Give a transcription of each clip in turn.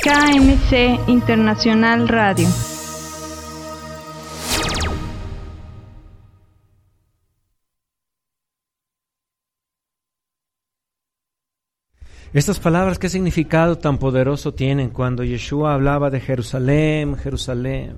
KMC Internacional Radio. Estas palabras, ¿qué significado tan poderoso tienen cuando Yeshua hablaba de Jerusalén, Jerusalén?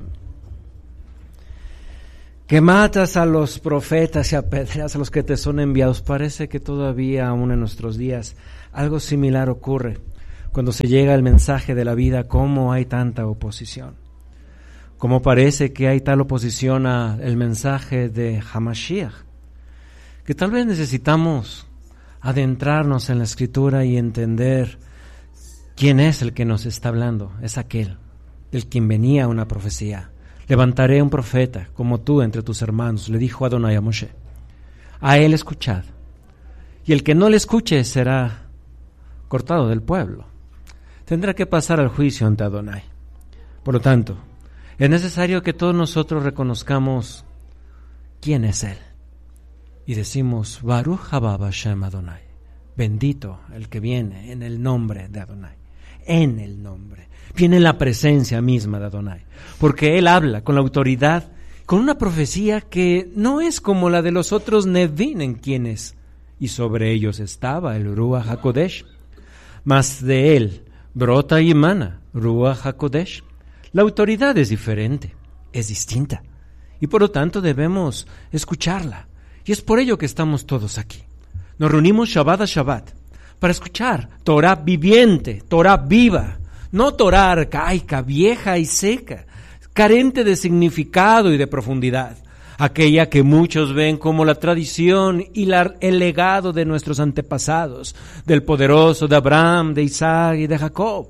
Que matas a los profetas y apedreas a los que te son enviados. Parece que todavía, aún en nuestros días, algo similar ocurre cuando se llega al mensaje de la vida. ¿Cómo hay tanta oposición? ¿Cómo parece que hay tal oposición al mensaje de Hamashiach? Que tal vez necesitamos adentrarnos en la Escritura y entender quién es el que nos está hablando. Es aquel del quien venía una profecía. Levantaré un profeta como tú entre tus hermanos, le dijo Adonai a Moshe. A él escuchad, y el que no le escuche será cortado del pueblo. Tendrá que pasar al juicio ante Adonai. Por lo tanto, es necesario que todos nosotros reconozcamos quién es él. Y decimos, Baruch haba Hashem Adonai, bendito el que viene en el nombre de Adonai, en el nombre, viene en la presencia misma de Adonai, porque él habla con la autoridad, con una profecía que no es como la de los otros Nevim en quienes, y sobre ellos estaba el Ruach HaKodesh, mas de él brota y emana Ruach HaKodesh. La autoridad es diferente, es distinta, y por lo tanto debemos escucharla. Y es por ello que estamos todos aquí. Nos reunimos Shabbat a Shabbat para escuchar Torah viviente, Torah viva, no Torah arcaica, vieja y seca, carente de significado y de profundidad, aquella que muchos ven como la tradición y el legado de nuestros antepasados, del poderoso de Abraham, de Isaac y de Jacob,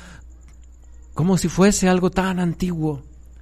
como si fuese algo tan antiguo.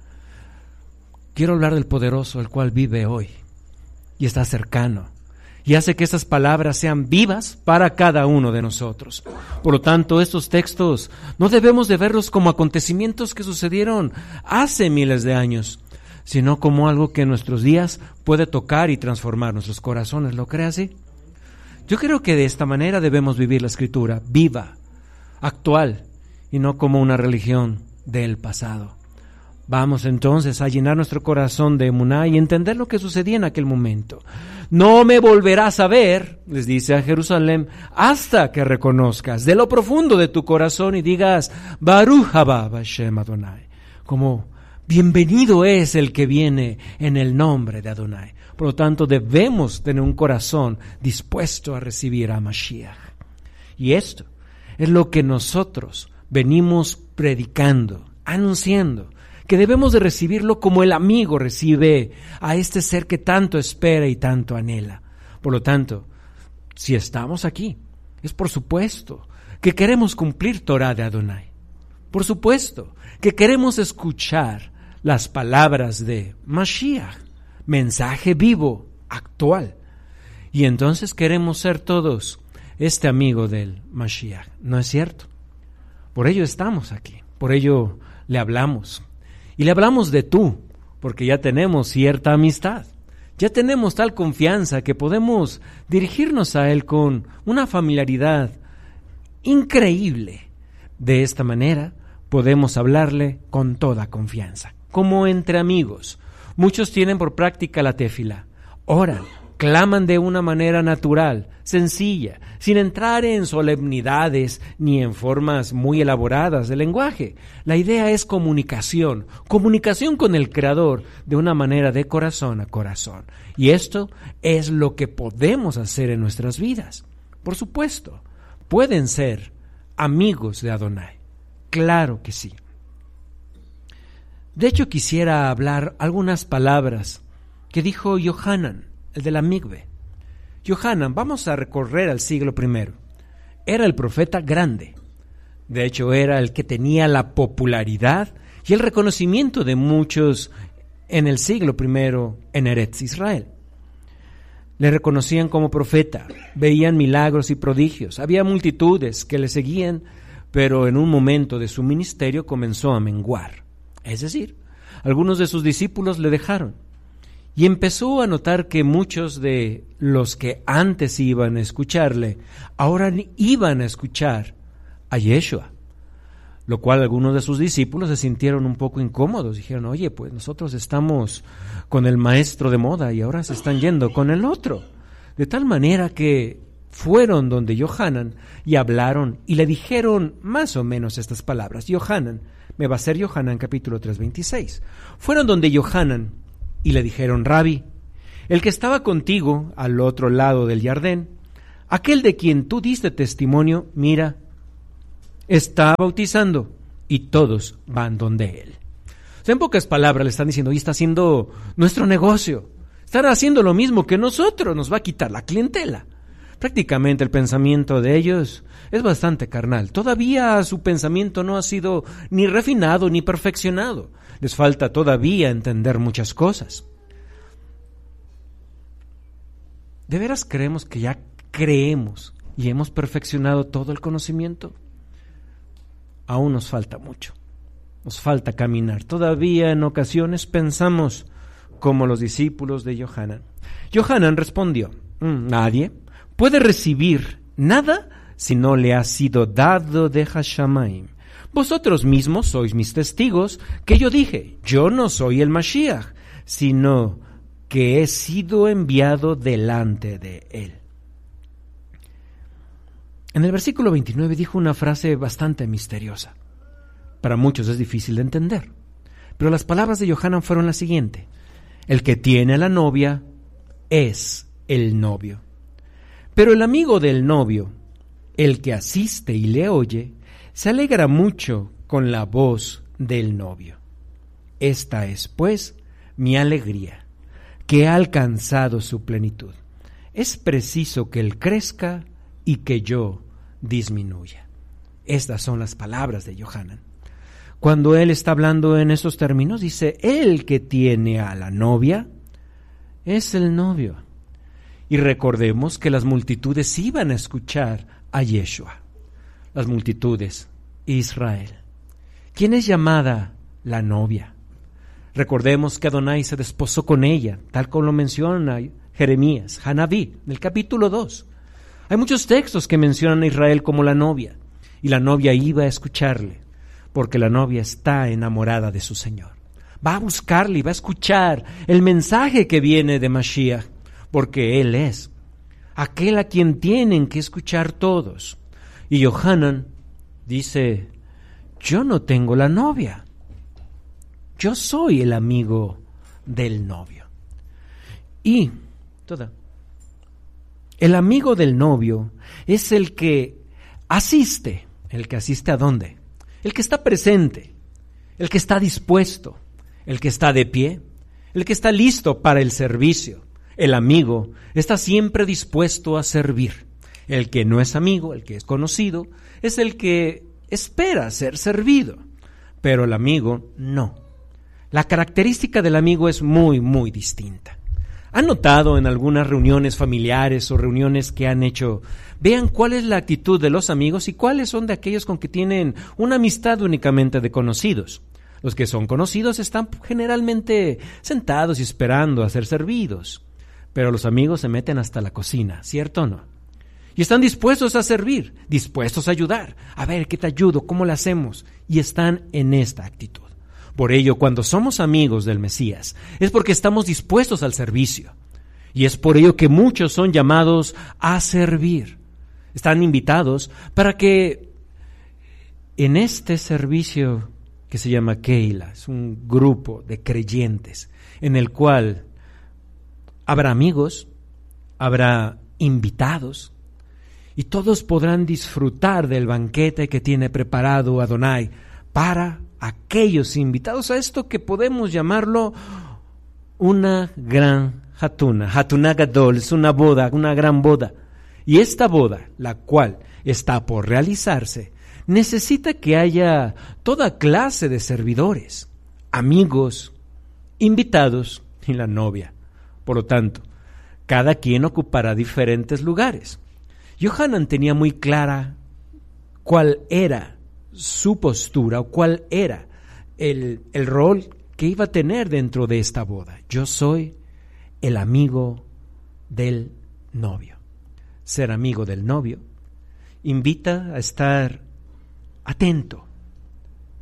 Quiero hablar del poderoso, el cual vive hoy y está cercano, y hace que esas palabras sean vivas para cada uno de nosotros. Por lo tanto, estos textos no debemos de verlos como acontecimientos que sucedieron hace miles de años, sino como algo que en nuestros días puede tocar y transformar nuestros corazones. ¿Lo cree así? Yo creo que de esta manera debemos vivir la Escritura, viva, actual, y no como una religión del pasado. Vamos entonces a llenar nuestro corazón de emuná y entender lo que sucedía en aquel momento. No me volverás a ver, les dice a Jerusalén, hasta que reconozcas de lo profundo de tu corazón y digas, Baruch haba Hashem Adonai, como bienvenido es el que viene en el nombre de Adonai. Por lo tanto, debemos tener un corazón dispuesto a recibir a Mashiach. Y esto es lo que nosotros venimos predicando, anunciando, que debemos de recibirlo como el amigo recibe a este ser que tanto espera y tanto anhela. Por lo tanto, si estamos aquí, es por supuesto que queremos cumplir Torah de Adonai. Por supuesto que queremos escuchar las palabras de Mashiach, mensaje vivo, actual. Y entonces queremos ser todos este amigo del Mashiach. ¿No es cierto? Por ello estamos aquí, por ello le hablamos. Y le hablamos de tú, porque ya tenemos cierta amistad, ya tenemos tal confianza que podemos dirigirnos a él con una familiaridad increíble. De esta manera podemos hablarle con toda confianza, como entre amigos. Muchos tienen por práctica la tefila, oran, claman de una manera natural, sencilla, sin entrar en solemnidades ni en formas muy elaboradas de lenguaje. La idea es comunicación con el Creador de una manera de corazón a corazón. Y esto es lo que podemos hacer en nuestras vidas. Por supuesto, pueden ser amigos de Adonai. Claro que sí. De hecho, quisiera hablar algunas palabras que dijo Yohanan, el de la Migbe. Yohanan, vamos a recorrer al siglo I. Era el profeta grande. De hecho, era el que tenía la popularidad y el reconocimiento de muchos en el siglo I en Eretz Israel. Le reconocían como profeta, veían milagros y prodigios, había multitudes que le seguían, pero en un momento de su ministerio comenzó a menguar. Es decir, algunos de sus discípulos le dejaron. Y empezó a notar que muchos de los que antes iban a escucharle, ahora iban a escuchar a Yeshua. lo cual algunos de sus discípulos se sintieron un poco incómodos. Dijeron, oye, pues nosotros estamos con el maestro de moda y ahora se están yendo con el otro. De tal manera que fueron donde Yohanan y hablaron y le dijeron más o menos estas palabras. Yohanan, me va a ser Yohanan capítulo 3:26. Fueron donde Yohanan y le dijeron, Rabí, el que estaba contigo al otro lado del Jardín, aquel de quien tú diste testimonio, mira, está bautizando y todos van donde él. O sea, en pocas palabras le están diciendo, y está haciendo nuestro negocio, están haciendo lo mismo que nosotros, nos va a quitar la clientela. Prácticamente el pensamiento de ellos es bastante carnal. Todavía su pensamiento no ha sido ni refinado ni perfeccionado. Les falta todavía entender muchas cosas. ¿De veras creemos que ya creemos y hemos perfeccionado todo el conocimiento? Aún nos falta mucho. Nos falta caminar. Todavía en ocasiones pensamos como los discípulos de Yohanan. Yohanan respondió, nadie puede recibir nada si no le ha sido dado de Hashamaim. Vosotros mismos sois mis testigos que yo dije, yo no soy el Mashiach, sino que he sido enviado delante de él. En el versículo 29 dijo una frase bastante misteriosa. Para muchos es difícil de entender, pero las palabras de Yohanan fueron las siguientes. El que tiene a la novia es el novio. Pero el amigo del novio, el que asiste y le oye, se alegra mucho con la voz del novio. Esta es, pues, mi alegría, que ha alcanzado su plenitud. Es preciso que él crezca y que yo disminuya. Estas son las palabras de Yohanan. Cuando él está hablando en esos términos, dice, el que tiene a la novia es el novio. Y recordemos que las multitudes iban a escuchar a Yeshua. Las multitudes, Israel. ¿Quién es llamada la novia? Recordemos que Adonai se desposó con ella, tal como lo menciona Jeremías, Hanabí, del capítulo 2. Hay muchos textos que mencionan a Israel como la novia, y la novia iba a escucharle, porque la novia está enamorada de su Señor. Va a buscarle y va a escuchar el mensaje que viene de Mashiach, porque Él es aquel a quien tienen que escuchar todos. Y Yohanan dice, yo no tengo la novia, yo soy el amigo del novio. Y el amigo del novio es el que asiste. ¿El que asiste a dónde? El que está presente, el que está dispuesto, el que está de pie, el que está listo para el servicio. El amigo está siempre dispuesto a servir. El que no es amigo, el que es conocido, es el que espera ser servido. Pero el amigo no. La característica del amigo es muy, muy distinta. ¿Han notado en algunas reuniones familiares o reuniones que han hecho? Vean cuál es la actitud de los amigos y cuáles son de aquellos con que tienen una amistad únicamente de conocidos. Los que son conocidos están generalmente sentados y esperando a ser servidos. Pero los amigos se meten hasta la cocina, ¿cierto o no? Y están dispuestos a servir, dispuestos a ayudar. A ver, ¿qué te ayudo? ¿Cómo lo hacemos? Y están en esta actitud. Por ello, cuando somos amigos del Mesías, es porque estamos dispuestos al servicio. Y es por ello que muchos son llamados a servir. Están invitados para que en este servicio que se llama Keila, es un grupo de creyentes en el cual habrá amigos, habrá invitados, y todos podrán disfrutar del banquete que tiene preparado Adonai para aquellos invitados a esto que podemos llamarlo una gran Hatuna Gadol, es una boda, una gran boda. Y esta boda, la cual está por realizarse, necesita que haya toda clase de servidores, amigos, invitados y la novia. Por lo tanto, cada quien ocupará diferentes lugares. Yohanan tenía muy clara cuál era su postura o cuál era el rol que iba a tener dentro de esta boda. Yo soy el amigo del novio. Ser amigo del novio invita a estar atento,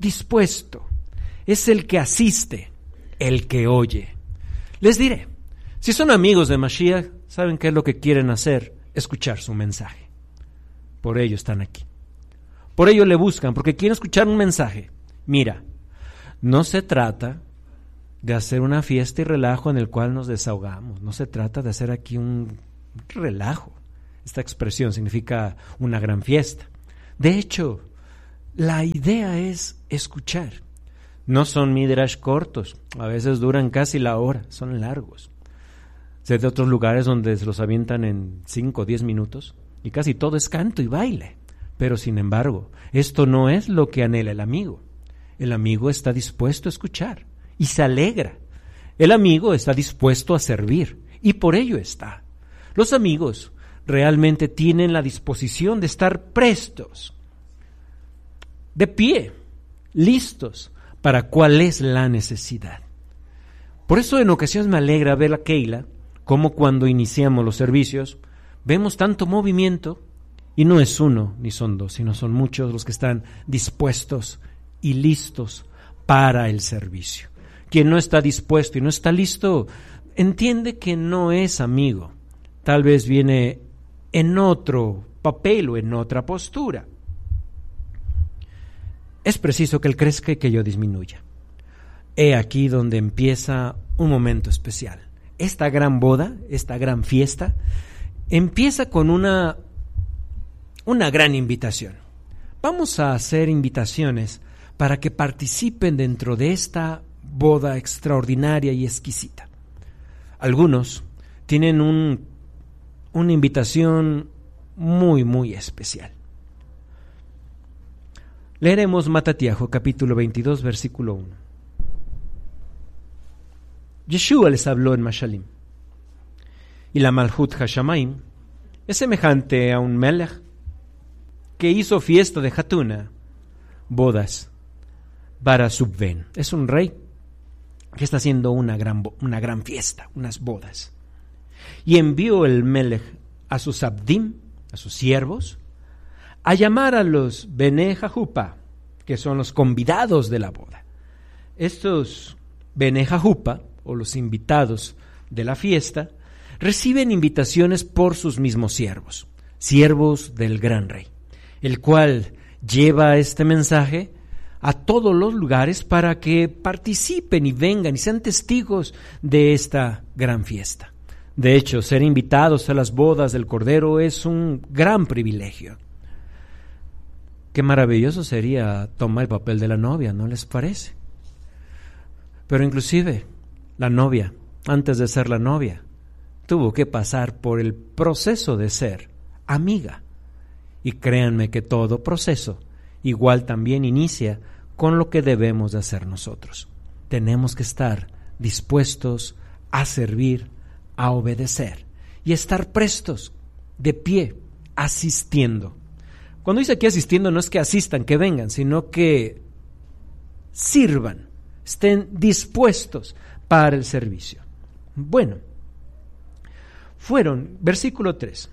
dispuesto, es el que asiste, el que oye. Les diré, si son amigos de Mashiach, ¿saben qué es lo que quieren hacer? Escuchar su mensaje. Por ello están aquí. Por ello le buscan, porque quieren escuchar un mensaje. Mira, no se trata de hacer una fiesta y relajo en el cual nos desahogamos. No se trata de hacer aquí un relajo. Esta expresión significa una gran fiesta. De hecho, la idea es escuchar. No son midrash cortos, a veces duran casi la hora, son largos. Sé de otros lugares donde se los avientan en 5 o 10 minutos y casi todo es canto y baile. Pero sin embargo, esto no es lo que anhela el amigo. El amigo está dispuesto a escuchar y se alegra. El amigo está dispuesto a servir y por ello está. Los amigos realmente tienen la disposición de estar prestos, de pie, listos para cuál es la necesidad. Por eso en ocasiones me alegra ver a Keila, como cuando iniciamos los servicios, vemos tanto movimiento, y no es uno ni son dos, sino son muchos los que están dispuestos y listos para el servicio. Quien no está dispuesto y no está listo, entiende que no es amigo. Tal vez viene en otro papel o en otra postura. Es preciso que él crezca y que yo disminuya. He aquí donde empieza un momento especial. Esta gran boda, esta gran fiesta, empieza con una gran invitación. Vamos a hacer invitaciones para que participen dentro de esta boda extraordinaria y exquisita. Algunos tienen una invitación muy, muy especial. Leeremos Matatiahu, capítulo 22, versículo 1. Yeshua les habló en Mashalim. Y la Malhut Hashamaim es semejante a un Melech que hizo fiesta de Hatuna, bodas, para Subven. Es un rey que está haciendo una gran fiesta, unas bodas. Y envió el Melech a sus abdim, a sus siervos, a llamar a los Bene Jahupa, que son los convidados de la boda. Estos Bene Jahupa, o los invitados de la fiesta, reciben invitaciones por sus mismos siervos, siervos del gran rey, el cual lleva este mensaje a todos los lugares para que participen y vengan y sean testigos de esta gran fiesta. De hecho, ser invitados a las bodas del Cordero es un gran privilegio. Qué maravilloso sería tomar el papel de la novia, ¿no les parece? Pero inclusive la novia, antes de ser la novia, tuvo que pasar por el proceso de ser amiga. Y créanme que todo proceso igual también inicia con lo que debemos de hacer nosotros. Tenemos que estar dispuestos a servir, a obedecer y estar prestos, de pie, asistiendo. Cuando dice aquí asistiendo, no es que asistan, que vengan, sino que sirvan, estén dispuestos para el servicio. Bueno, fueron, versículo 3,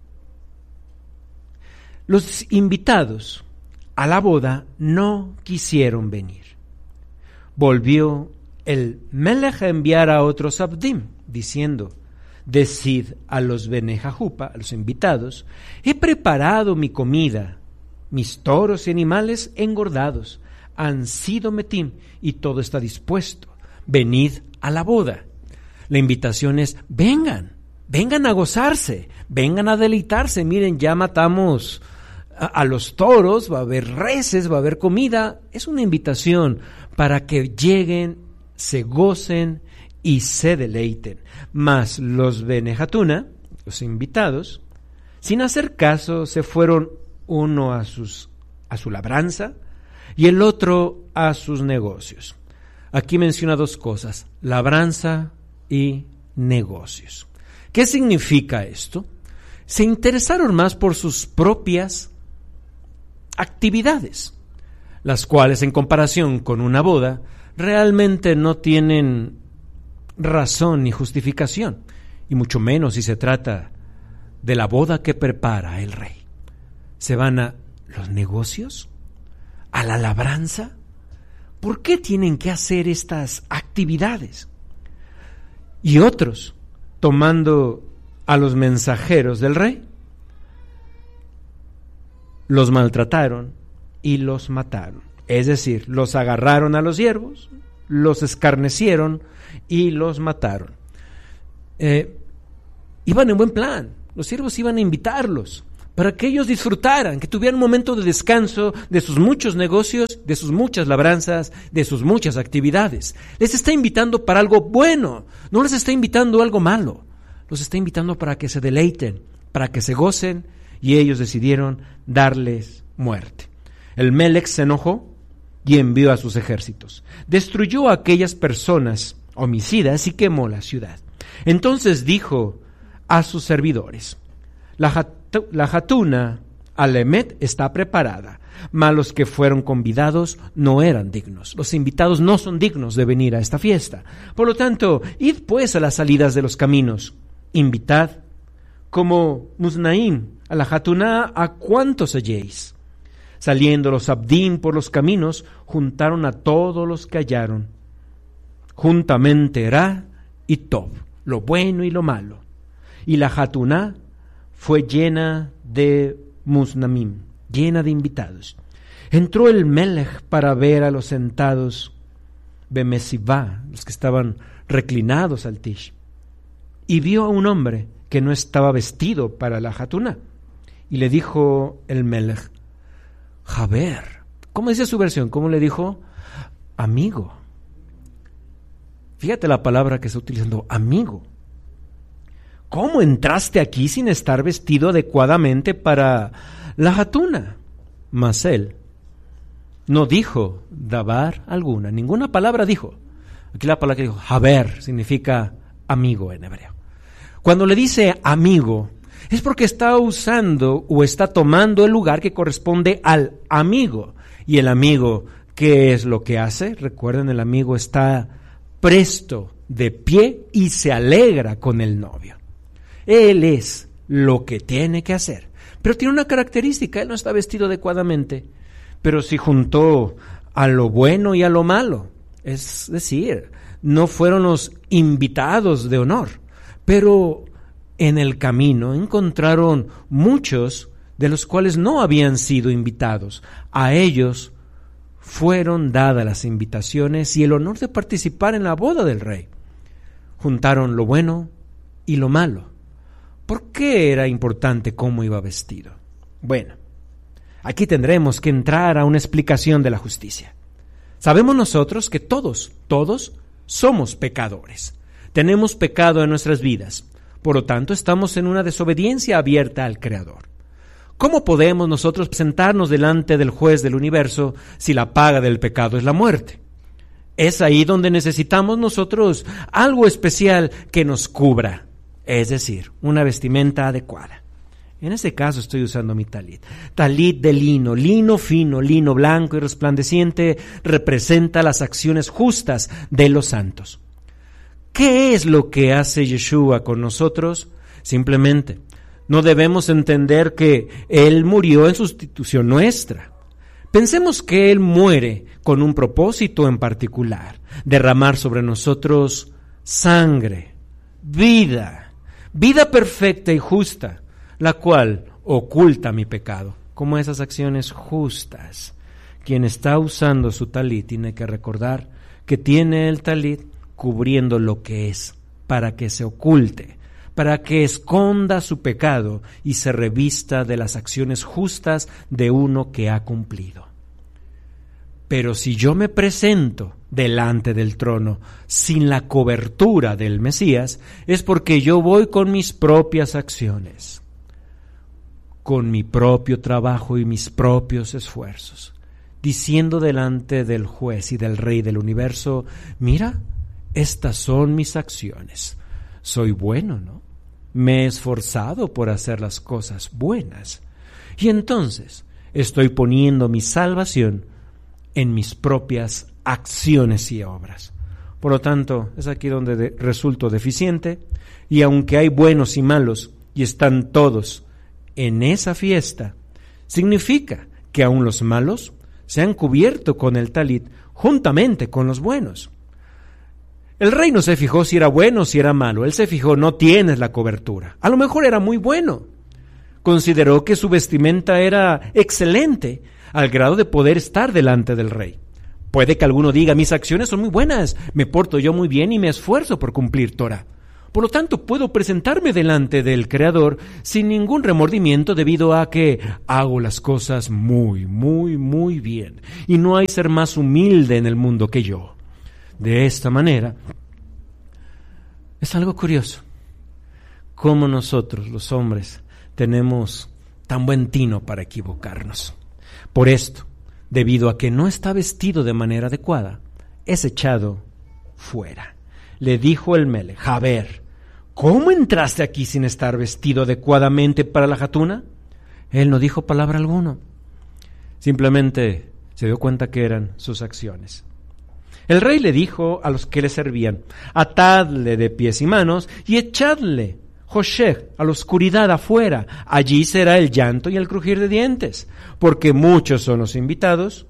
los invitados a la boda no quisieron venir. Volvió el Melech a enviar a otros abdim, diciendo: decid a los Bene Jahupa, a los invitados, he preparado mi comida, mis toros y animales engordados han sido metim y todo está dispuesto. Venid a la boda. La invitación es: vengan a gozarse, vengan a deleitarse. Miren, ya matamos a los toros, va a haber reses, va a haber comida. Es una invitación para que lleguen, se gocen y se deleiten. Mas los Bene Hatuna, los invitados, sin hacer caso, se fueron uno a su labranza y el otro a sus negocios. Aquí menciona dos cosas: labranza y negocios. ¿Qué significa esto? Se interesaron más por sus propias actividades, las cuales en comparación con una boda realmente no tienen razón ni justificación, y mucho menos si se trata de la boda que prepara el rey. Se van a los negocios, a la labranza, ¿por qué tienen que hacer estas actividades? Y otros, tomando a los mensajeros del rey, los maltrataron y los mataron. Es decir, los agarraron a los siervos, los escarnecieron y los mataron. Iban en buen plan. Los siervos iban a invitarlos para que ellos disfrutaran, que tuvieran un momento de descanso de sus muchos negocios, de sus muchas labranzas, de sus muchas actividades. Les está invitando para algo bueno, no les está invitando a algo malo. Los está invitando para que se deleiten, para que se gocen, y ellos decidieron darles muerte. El Melec se enojó y envió a sus ejércitos. Destruyó a aquellas personas homicidas y quemó la ciudad. Entonces dijo a sus servidores: la jatuna Alemet está preparada, mas los que fueron convidados no eran dignos. Los invitados no son dignos de venir a esta fiesta. Por lo tanto, id pues a las salidas de los caminos, invitad como Musnaim a la jatuna a cuantos halléis. Saliendo los Abdín por los caminos, juntaron a todos los que hallaron, juntamente Ra y Tob, lo bueno y lo malo. Y la jatuna fue llena de Musnamim, llena de invitados. Entró el Melech para ver a los sentados Bemesivá, los que estaban reclinados al Tish, y vio a un hombre que no estaba vestido para la jatuna. Y le dijo el Melech: Jaber. ¿Cómo dice su versión? ¿Cómo le dijo? Amigo. Fíjate la palabra que está utilizando, amigo. ¿Cómo entraste aquí sin estar vestido adecuadamente para la jatuna? Mas él no dijo dabar alguna, ninguna palabra dijo. Aquí la palabra que dijo, Jaber, significa amigo en hebreo. Cuando le dice amigo, es porque está usando o está tomando el lugar que corresponde al amigo. Y el amigo, ¿qué es lo que hace? Recuerden, el amigo está presto, de pie, y se alegra con el novio. Él es lo que tiene que hacer. Pero tiene una característica: él no está vestido adecuadamente, pero sí juntó a lo bueno y a lo malo. Es decir, no fueron los invitados de honor, pero en el camino encontraron muchos de los cuales no habían sido invitados. A ellos fueron dadas las invitaciones y el honor de participar en la boda del rey. Juntaron lo bueno y lo malo. ¿Por qué era importante cómo iba vestido? Bueno, aquí tendremos que entrar a una explicación de la justicia. Sabemos nosotros que todos somos pecadores. Tenemos pecado en nuestras vidas. Por lo tanto, estamos en una desobediencia abierta al Creador. ¿Cómo podemos nosotros presentarnos delante del juez del universo si la paga del pecado es la muerte? Es ahí donde necesitamos nosotros algo especial que nos cubra, es decir, una vestimenta adecuada. En este caso estoy usando mi talit. Talit de lino, lino fino, lino blanco y resplandeciente, representa las acciones justas de los santos. ¿Qué es lo que hace Yeshua con nosotros? Simplemente, no debemos entender que Él murió en sustitución nuestra. Pensemos que Él muere con un propósito en particular: derramar sobre nosotros sangre, vida perfecta y justa, la cual oculta mi pecado, como esas acciones justas. Quien está usando su talit tiene que recordar que tiene el talit cubriendo lo que es, para que se oculte, para que esconda su pecado y se revista de las acciones justas de uno que ha cumplido. Pero si yo me presento delante del trono sin la cobertura del Mesías, es porque yo voy con mis propias acciones, con mi propio trabajo y mis propios esfuerzos, diciendo delante del juez y del Rey del universo: mira, estas son mis acciones. Soy bueno, ¿no? Me he esforzado por hacer las cosas buenas. Y entonces estoy poniendo mi salvación en mis propias acciones y obras. Por lo tanto, es aquí donde resulto deficiente, y aunque hay buenos y malos y están todos en esa fiesta, significa que aún los malos se han cubierto con el talit juntamente con los buenos. El rey no se fijó si era bueno o si era malo. Él se fijó, no tienes la cobertura. A lo mejor era muy bueno. Consideró que su vestimenta era excelente, al grado de poder estar delante del rey. Puede que alguno diga, mis acciones son muy buenas, me porto yo muy bien y me esfuerzo por cumplir Torah. Por lo tanto, puedo presentarme delante del Creador sin ningún remordimiento debido a que hago las cosas muy, muy, muy bien. Y no hay ser más humilde en el mundo que yo. De esta manera, es algo curioso cómo nosotros, los hombres, tenemos tan buen tino para equivocarnos. Por esto, debido a que no está vestido de manera adecuada, es echado fuera. Le dijo el Melech, a ver, ¿cómo entraste aquí sin estar vestido adecuadamente para la jatuna? Él no dijo palabra alguna. Simplemente se dio cuenta que eran sus acciones. El rey le dijo a los que le servían, atadle de pies y manos y echadle, Joshech, a la oscuridad afuera. Allí será el llanto y el crujir de dientes, porque muchos son los invitados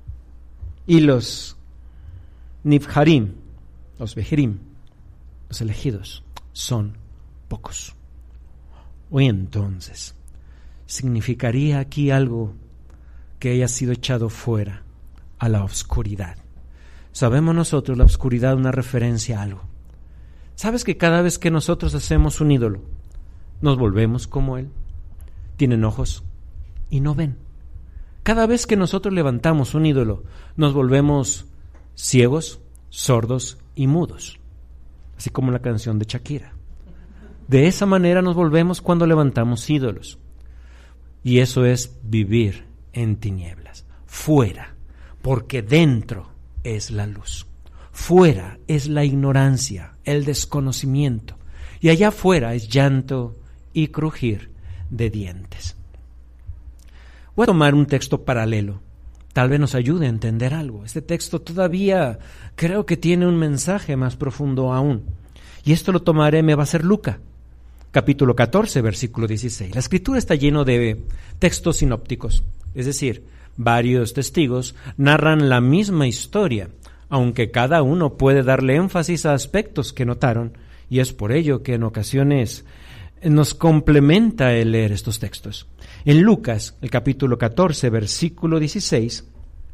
y los nivharim, los bejirim, los elegidos, son pocos. Hoy entonces, ¿significaría aquí algo que haya sido echado fuera a la oscuridad? Sabemos nosotros la oscuridad una referencia a algo. ¿Sabes que cada vez que nosotros hacemos un ídolo, nos volvemos como él? Tienen ojos y no ven. Cada vez que nosotros levantamos un ídolo, nos volvemos ciegos, sordos y mudos. Así como la canción de Shakira. De esa manera nos volvemos cuando levantamos ídolos. Y eso es vivir en tinieblas. Fuera, porque dentro es la luz. Fuera es la ignorancia, el desconocimiento. Y allá afuera es llanto y crujir de dientes. Voy a tomar un texto paralelo. Tal vez nos ayude a entender algo. Este texto todavía creo que tiene un mensaje más profundo aún. Y esto lo tomaré, me va a ser Lucas, capítulo 14, versículo 16. La escritura está lleno de textos sinópticos, es decir, varios testigos narran la misma historia, aunque cada uno puede darle énfasis a aspectos que notaron, y es por ello que en ocasiones nos complementa el leer estos textos. En Lucas, el capítulo 14, versículo 16,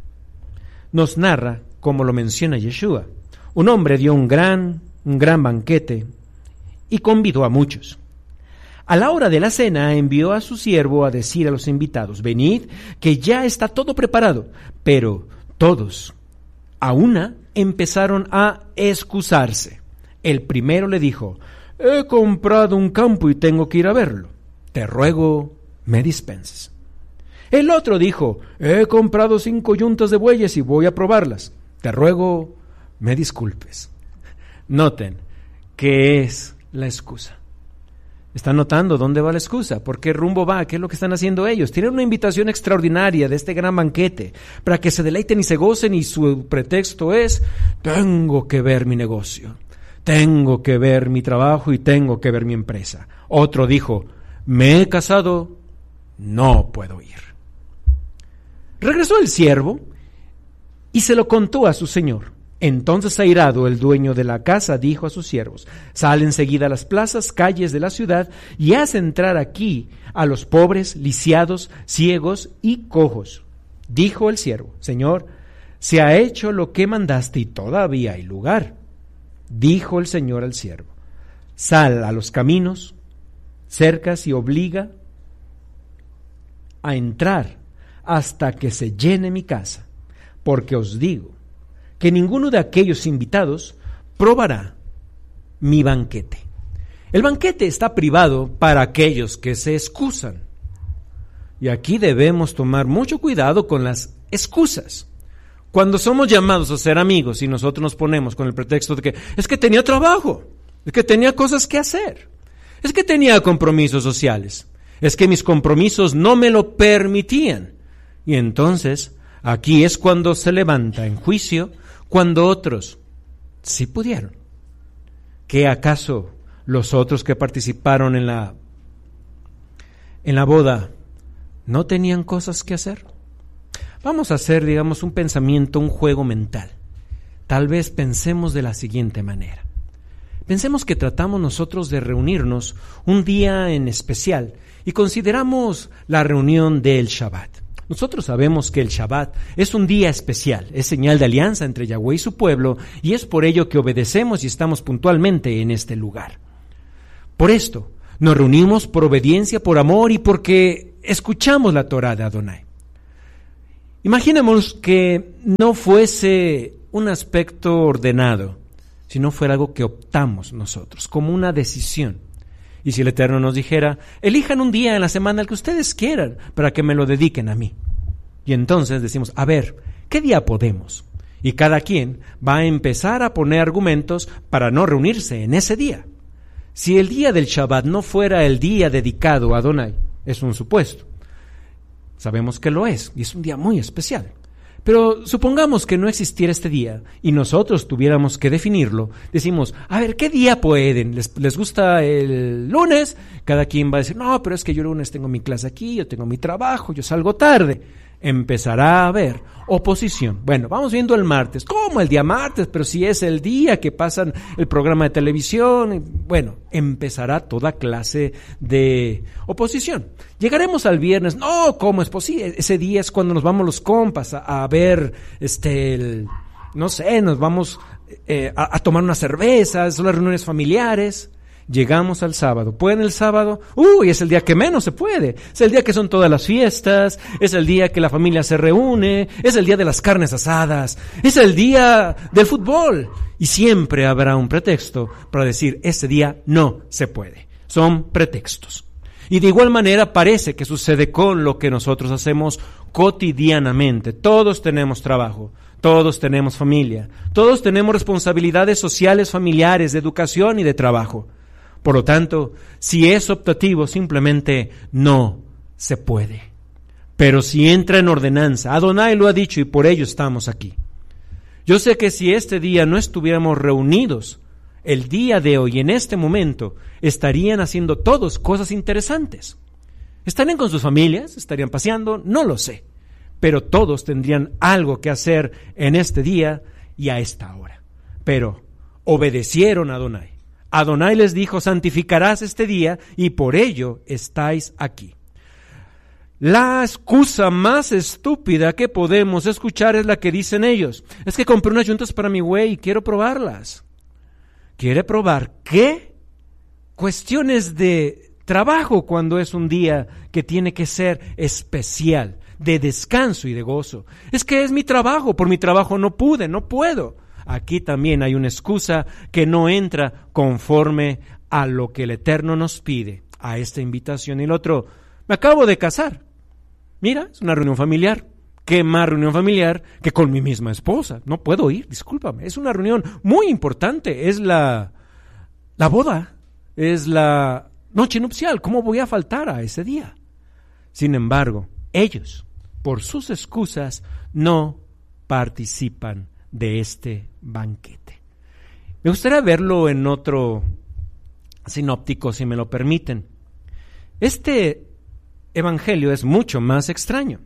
nos narra, como lo menciona Yeshua, un hombre dio un gran banquete y convidó a muchos. A la hora de la cena envió a su siervo a decir a los invitados, venid, que ya está todo preparado. Pero todos, a una, empezaron a excusarse. El primero le dijo, he comprado un campo y tengo que ir a verlo. Te ruego, me dispenses. El otro dijo, he comprado 5 yuntas de bueyes y voy a probarlas. Te ruego, me disculpes. Noten qué es la excusa. ¿Están notando dónde va la excusa? ¿Por qué rumbo va? ¿Qué es lo que están haciendo ellos? Tienen una invitación extraordinaria de este gran banquete para que se deleiten y se gocen, y su pretexto es, tengo que ver mi negocio, tengo que ver mi trabajo y tengo que ver mi empresa. Otro dijo, me he casado, no puedo ir. Regresó el siervo y se lo contó a su señor. Entonces, airado, el dueño de la casa dijo a sus siervos, sal enseguida a las plazas, calles de la ciudad, y haz entrar aquí a los pobres, lisiados, ciegos y cojos. Dijo el siervo, Señor, se ha hecho lo que mandaste y todavía hay lugar. Dijo el Señor al siervo, sal a los caminos, cercas y obliga a entrar hasta que se llene mi casa, porque os digo, que ninguno de aquellos invitados probará mi banquete. El banquete está privado para aquellos que se excusan. Y aquí debemos tomar mucho cuidado con las excusas. Cuando somos llamados a ser amigos y nosotros nos ponemos con el pretexto de que es que tenía trabajo, es que tenía cosas que hacer, es que tenía compromisos sociales, es que mis compromisos no me lo permitían. Y entonces, aquí es cuando se levanta en juicio, cuando otros sí pudieron. ¿Qué acaso los otros que participaron en la boda no tenían cosas que hacer? Vamos a hacer, digamos, un pensamiento, un juego mental. Tal vez pensemos de la siguiente manera. Pensemos que tratamos nosotros de reunirnos un día en especial y consideramos la reunión del Shabbat. Nosotros sabemos que el Shabbat es un día especial, es señal de alianza entre Yahweh y su pueblo, y es por ello que obedecemos y estamos puntualmente en este lugar. Por esto, nos reunimos por obediencia, por amor y porque escuchamos la Torah de Adonai. Imaginemos que no fuese un aspecto ordenado, sino fuera algo que optamos nosotros, como una decisión. Y si el Eterno nos dijera, elijan un día en la semana el que ustedes quieran para que me lo dediquen a mí. Y entonces decimos, a ver, ¿qué día podemos? Y cada quien va a empezar a poner argumentos para no reunirse en ese día. Si el día del Shabbat no fuera el día dedicado a Adonai, es un supuesto. Sabemos que lo es, y es un día muy especial. Pero supongamos que no existiera este día y nosotros tuviéramos que definirlo. Decimos, a ver, ¿qué día pueden? ¿Les gusta el lunes? Cada quien va a decir, no, pero es que yo el lunes tengo mi clase aquí, yo tengo mi trabajo, yo salgo tarde. Empezará a haber oposición. Bueno, vamos viendo el martes. ¿Cómo el día martes? Pero si es el día que pasan el programa de televisión. Bueno, empezará toda clase de oposición. Llegaremos al viernes. No, ¿cómo es posible? Ese día es cuando nos vamos los compas a ver, no sé, nos vamos a tomar unas cervezas, son las reuniones familiares. Llegamos al sábado. ¿Pueden el sábado? Es el día que menos se puede. Es el día que son todas las fiestas, es el día que la familia se reúne, es el día de las carnes asadas, es el día del fútbol. Y siempre habrá un pretexto para decir, ese día no se puede. Son pretextos. Y de igual manera parece que sucede con lo que nosotros hacemos cotidianamente. Todos tenemos trabajo, todos tenemos familia, todos tenemos responsabilidades sociales, familiares, de educación y de trabajo. Por lo tanto, si es optativo, simplemente no se puede. Pero si entra en ordenanza, Adonai lo ha dicho y por ello estamos aquí. Yo sé que si este día no estuviéramos reunidos, el día de hoy, en este momento, estarían haciendo todos cosas interesantes. ¿Estarían con sus familias? ¿Estarían paseando? No lo sé. Pero todos tendrían algo que hacer en este día y a esta hora. Pero obedecieron a Adonai. Adonai les dijo, santificarás este día y por ello estáis aquí. La excusa más estúpida que podemos escuchar es la que dicen ellos. Es que compré unas llantas para mi güey y quiero probarlas. ¿Quiere probar qué? Cuestiones de trabajo cuando es un día que tiene que ser especial, de descanso y de gozo. Es que es mi trabajo, por mi trabajo no puedo. Aquí también hay una excusa que no entra conforme a lo que el Eterno nos pide, a esta invitación. Y el otro, me acabo de casar. Mira, es una reunión familiar. ¿Qué más reunión familiar que con mi misma esposa? No puedo ir, discúlpame. Es una reunión muy importante. Es la boda, es la noche nupcial. ¿Cómo voy a faltar a ese día? Sin embargo, ellos, por sus excusas, no participan de este banquete. Me gustaría verlo en otro sinóptico, si me lo permiten. Este evangelio es mucho más extraño,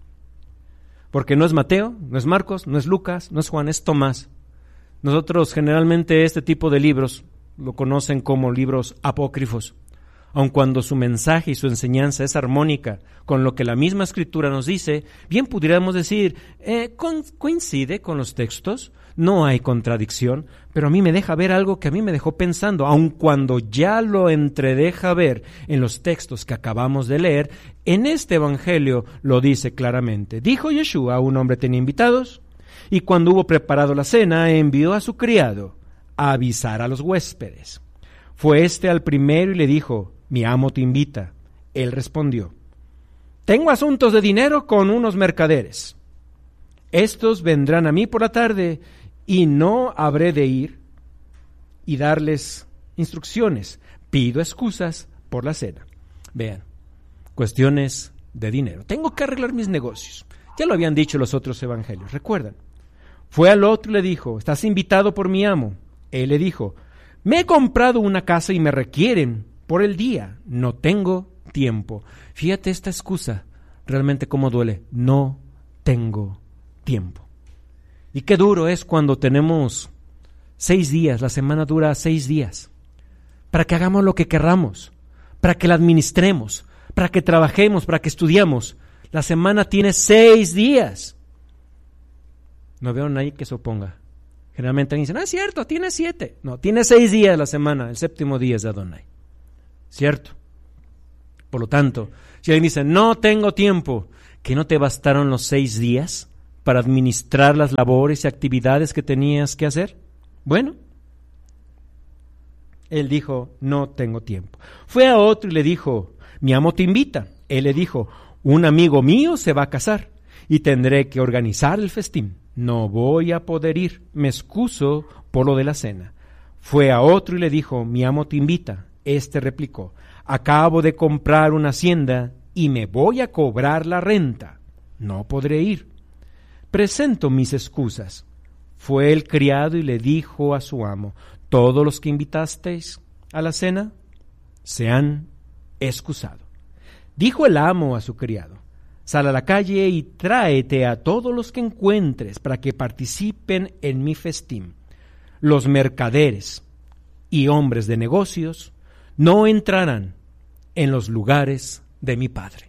porque no es Mateo, no es Marcos, no es Lucas, no es Juan, es Tomás. Nosotros generalmente este tipo de libros lo conocen como libros apócrifos, aun cuando su mensaje y su enseñanza es armónica con lo que la misma Escritura nos dice, bien pudiéramos decir, coincide con los textos, no hay contradicción, pero a mí me deja ver algo que a mí me dejó pensando, aun cuando ya lo entredeja ver en los textos que acabamos de leer, en este evangelio lo dice claramente. Dijo Yeshua, un hombre tenía invitados, y cuando hubo preparado la cena, envió a su criado a avisar a los huéspedes. Fue al primero y le dijo, mi amo te invita. Él respondió, tengo asuntos de dinero con unos mercaderes. Estos vendrán a mí por la tarde y no habré de ir y darles instrucciones. Pido excusas por la cena. Vean, cuestiones de dinero. Tengo que arreglar mis negocios. Ya lo habían dicho los otros evangelios, ¿recuerdan? Fue al otro y le dijo, estás invitado por mi amo. Él le dijo, me he comprado una casa y me requieren por el día, no tengo tiempo. Fíjate esta excusa, realmente cómo duele, no tengo tiempo. Y qué duro es cuando tenemos 6 días, la semana dura 6 días, para que hagamos lo que querramos, para que la administremos, para que trabajemos, para que estudiemos. La semana tiene 6 días. No veo a nadie que se oponga. Generalmente dicen, es cierto, tiene 7. No, tiene 6 días la semana, el 7º día es de Adonai. ¿Cierto? Por lo tanto, si alguien dice, no tengo tiempo, ¿que no te bastaron los 6 días para administrar las labores y actividades que tenías que hacer? Bueno, él dijo, no tengo tiempo. Fue a otro y le dijo, mi amo te invita. Él le dijo, un amigo mío se va a casar y tendré que organizar el festín. No voy a poder ir, me excuso por lo de la cena. Fue a otro y le dijo, mi amo te invita. Este replicó, acabo de comprar una hacienda y me voy a cobrar la renta. No podré ir. Presento mis excusas. Fue el criado y le dijo a su amo, todos los que invitasteis a la cena se han excusado. Dijo el amo a su criado, sal a la calle y tráete a todos los que encuentres para que participen en mi festín. Los mercaderes y hombres de negocios no entrarán en los lugares de mi padre.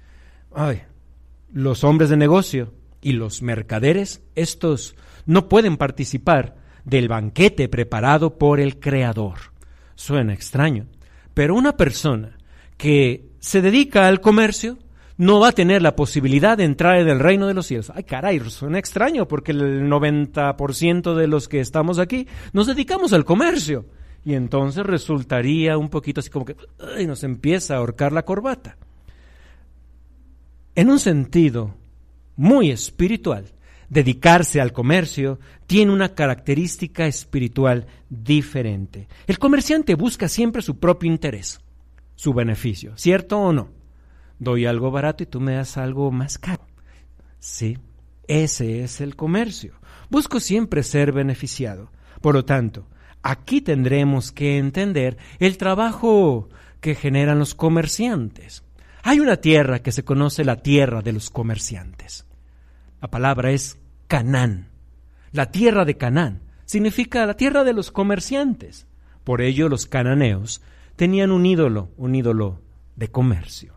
Los hombres de negocio y los mercaderes, estos no pueden participar del banquete preparado por el Creador. Suena extraño, pero una persona que se dedica al comercio no va a tener la posibilidad de entrar en el reino de los cielos. Ay, caray, suena extraño porque el 90% de los que estamos aquí nos dedicamos al comercio. Y entonces resultaría un poquito así como que nos empieza a ahorcar la corbata. En un sentido muy espiritual, dedicarse al comercio tiene una característica espiritual diferente. El comerciante busca siempre su propio interés, su beneficio, ¿cierto o no? Doy algo barato y tú me das algo más caro. Sí, ese es el comercio. Busco siempre ser beneficiado. Por lo tanto, aquí tendremos que entender el trabajo que generan los comerciantes. Hay una tierra que se conoce la tierra de los comerciantes. La palabra es Canaán. La tierra de Canaán significa la tierra de los comerciantes. Por ello los cananeos tenían un ídolo de comercio.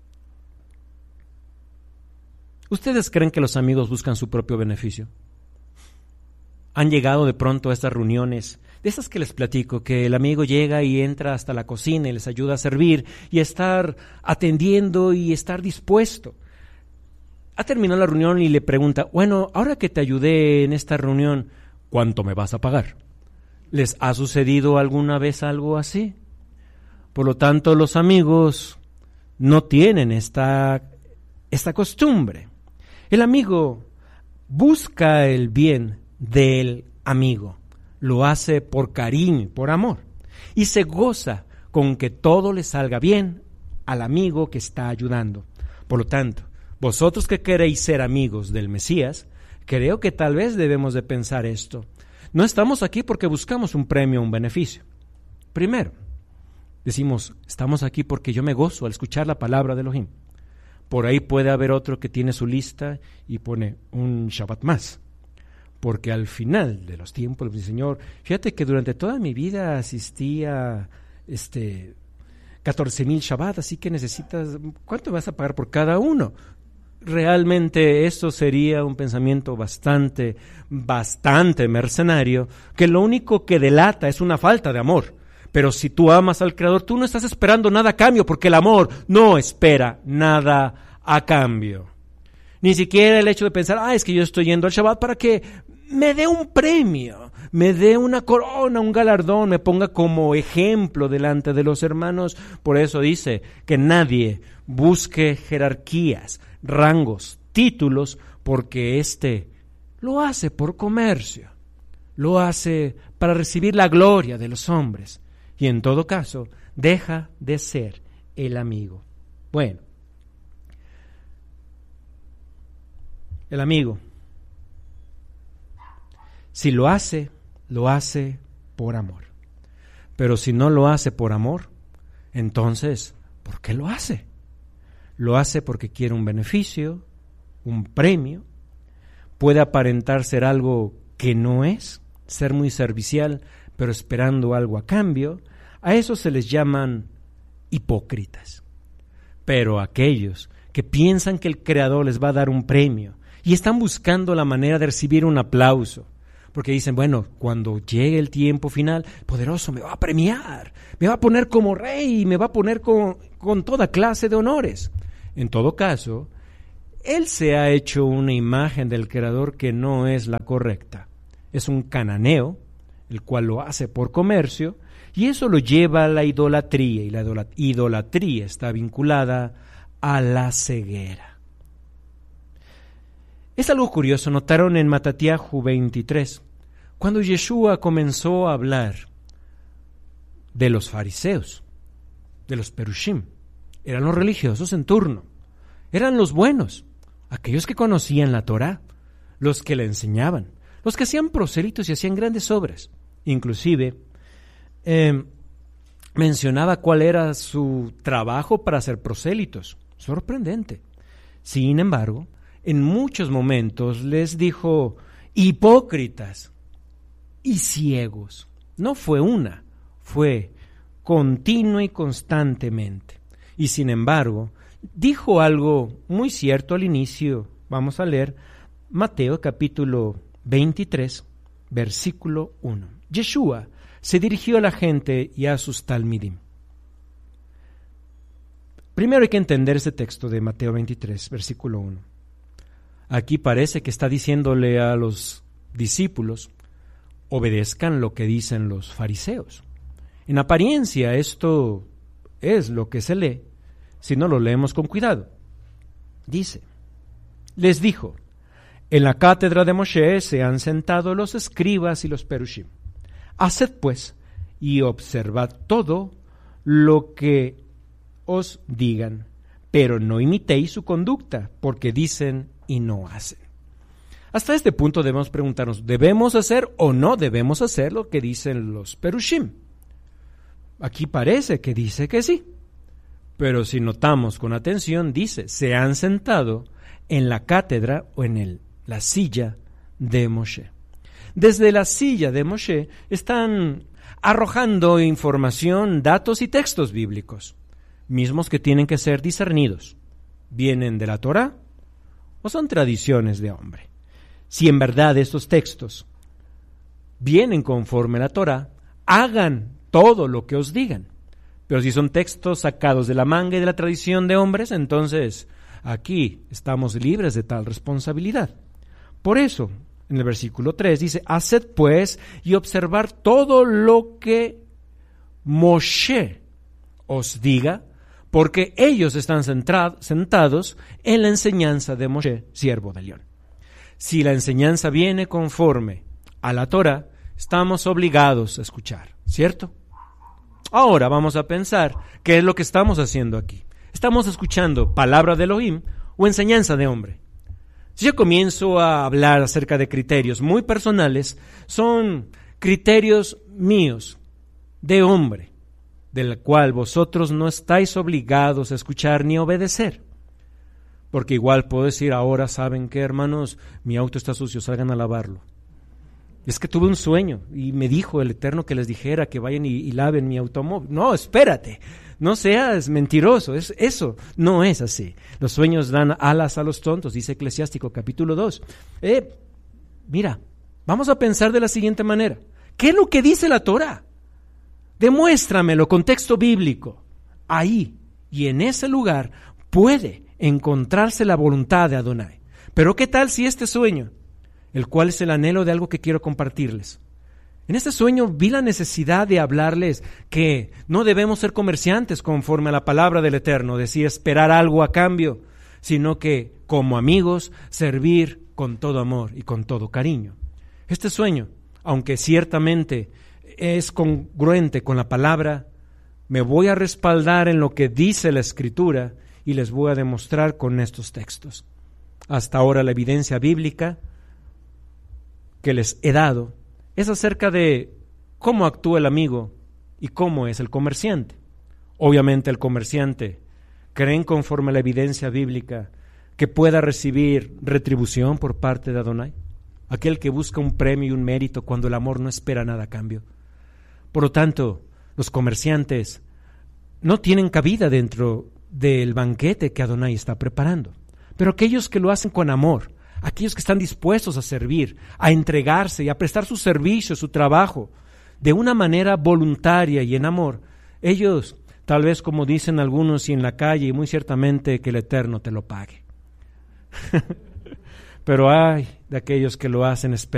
¿Ustedes creen que los amigos buscan su propio beneficio? ¿Han llegado de pronto a estas reuniones, de esas que les platico, que el amigo llega y entra hasta la cocina y les ayuda a servir y estar atendiendo y estar dispuesto? Ha terminado la reunión y le pregunta, bueno, ahora que te ayudé en esta reunión, ¿cuánto me vas a pagar? ¿Les ha sucedido alguna vez algo así? Por lo tanto, los amigos no tienen esta costumbre. El amigo busca el bien del amigo, lo hace por cariño, por amor, y se goza con que todo le salga bien al amigo que está ayudando. Por lo tanto, vosotros que queréis ser amigos del Mesías, creo que tal vez debemos de pensar esto. No estamos aquí porque buscamos un premio o un beneficio. Primero, decimos, estamos aquí porque yo me gozo al escuchar la palabra de Elohim. Por ahí puede haber otro que tiene su lista y pone un Shabbat más. Porque al final de los tiempos, mi Señor, fíjate que durante toda mi vida asistí a 14,000 Shabbat, así que necesitas, ¿cuánto vas a pagar por cada uno? Realmente esto sería un pensamiento bastante mercenario, que lo único que delata es una falta de amor. Pero si tú amas al Creador, tú no estás esperando nada a cambio, porque el amor no espera nada a cambio. Ni siquiera el hecho de pensar, es que yo estoy yendo al Shabbat para que me dé un premio, me dé una corona, un galardón, me ponga como ejemplo delante de los hermanos. Por eso dice que nadie busque jerarquías, rangos, títulos, porque lo hace por comercio, lo hace para recibir la gloria de los hombres. Y en todo caso, deja de ser el amigo. Bueno, el amigo, si lo hace por amor. Pero si no lo hace por amor, entonces, ¿por qué lo hace? Lo hace porque quiere un beneficio, un premio, puede aparentar ser algo que no es, ser muy servicial, pero esperando algo a cambio. A eso se les llaman hipócritas. Pero aquellos que piensan que el Creador les va a dar un premio y están buscando la manera de recibir un aplauso, porque dicen, bueno, cuando llegue el tiempo final, el poderoso me va a premiar, me va a poner como rey, me va a poner con toda clase de honores. En todo caso, él se ha hecho una imagen del Creador que no es la correcta. Es un cananeo, el cual lo hace por comercio, y eso lo lleva a la idolatría, y la idolatría está vinculada a la ceguera. Es algo curioso, notaron en Matatiahu 23, cuando Yeshua comenzó a hablar de los fariseos, de los perushim, eran los religiosos en turno, eran los buenos, aquellos que conocían la Torá, los que la enseñaban, los que hacían prosélitos y hacían grandes obras. Inclusive mencionaba cuál era su trabajo para hacer prosélitos. Sorprendente. Sin embargo, en muchos momentos les dijo hipócritas y ciegos. No fue una, fue continua y constantemente. Y sin embargo, dijo algo muy cierto al inicio. Vamos a leer Mateo capítulo 23, versículo 1. Yeshua se dirigió a la gente y a sus talmidim. Primero hay que entender ese texto de Mateo 23, versículo 1. Aquí parece que está diciéndole a los discípulos, obedezcan lo que dicen los fariseos. En apariencia esto es lo que se lee, si no lo leemos con cuidado. Dice, les dijo, en la cátedra de Moshe se han sentado los escribas y los perushim. Haced pues y observad todo lo que os digan, pero no imitéis su conducta, porque dicen y no hacen. Hasta este punto debemos preguntarnos, ¿debemos hacer o no debemos hacer lo que dicen los perushim? Aquí parece que dice que sí, pero si notamos con atención, dice, se han sentado en la cátedra o en la silla de Moshe. Desde la silla de Moshe están arrojando información, datos y textos bíblicos, mismos que tienen que ser discernidos. ¿Vienen de la Torá o son tradiciones de hombre? Si en verdad estos textos vienen conforme a la Torá, hagan todo lo que os digan. Pero si son textos sacados de la manga y de la tradición de hombres, entonces aquí estamos libres de tal responsabilidad. Por eso, en el versículo 3 dice, haced pues y observar todo lo que Moshe os diga, porque ellos están sentados en la enseñanza de Moshe, siervo de León. Si la enseñanza viene conforme a la Torá, estamos obligados a escuchar, ¿cierto? Ahora vamos a pensar qué es lo que estamos haciendo aquí. ¿Estamos escuchando palabra de Elohim o enseñanza de hombre? Si yo comienzo a hablar acerca de criterios muy personales, son criterios míos, de hombre, del cual vosotros no estáis obligados a escuchar ni obedecer. Porque igual puedo decir, ahora saben qué, hermanos, mi auto está sucio, salgan a lavarlo. Es que tuve un sueño y me dijo el Eterno que les dijera que vayan y laven mi automóvil. No, espérate, no seas mentiroso, eso no es así. Los sueños dan alas a los tontos, dice Eclesiástico capítulo 2. Mira, vamos a pensar de la siguiente manera. ¿Qué es lo que dice la Torá? Demuéstramelo con texto bíblico. Ahí y en ese lugar puede encontrarse la voluntad de Adonai. Pero ¿qué tal si este sueño, el cual es el anhelo de algo que quiero compartirles? En este sueño vi la necesidad de hablarles que no debemos ser comerciantes conforme a la palabra del Eterno, decir esperar algo a cambio, sino que como amigos servir con todo amor y con todo cariño. Este sueño, aunque ciertamente es congruente con la palabra, me voy a respaldar en lo que dice la Escritura y les voy a demostrar con estos textos. Hasta ahora la evidencia bíblica que les he dado es acerca de cómo actúa el amigo y cómo es el comerciante. Obviamente el comerciante creen conforme a la evidencia bíblica que pueda recibir retribución por parte de Adonai? Aquel que busca un premio y un mérito cuando el amor no espera nada a cambio. Por lo tanto, los comerciantes no tienen cabida dentro del banquete que Adonai está preparando. Pero aquellos que lo hacen con amor, aquellos que están dispuestos a servir, a entregarse y a prestar su servicio, su trabajo, de una manera voluntaria y en amor, ellos, tal vez como dicen algunos y en la calle, y muy ciertamente que el Eterno te lo pague. Pero hay de aquellos que lo hacen esperando